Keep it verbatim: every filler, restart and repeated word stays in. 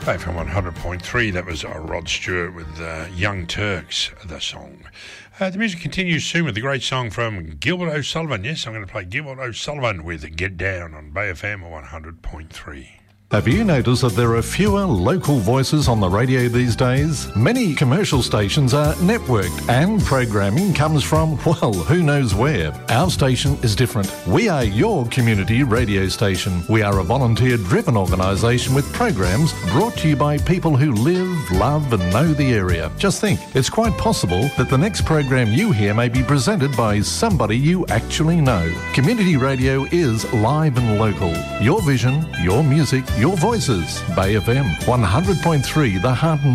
Back from one hundred point three, that was uh, Rod Stewart with uh, Young Turks, the song. Uh, the music continues soon with the great song from Gilbert O'Sullivan. Yes, I'm going to play Gilbert O'Sullivan with Get Down on Bay F M one hundred point three. Have you noticed that there are fewer local voices on the radio these days? Many commercial stations are networked and programming comes from, well, who knows where. Our station is different. We are your community radio station. We are a volunteer-driven organisation with programs brought to you by people who live, love and know the area. Just think, it's quite possible that the next program you hear may be presented by somebody you actually know. Community radio is live and local. Your vision, your music, your voices. Bay F M one hundred point three, the heart and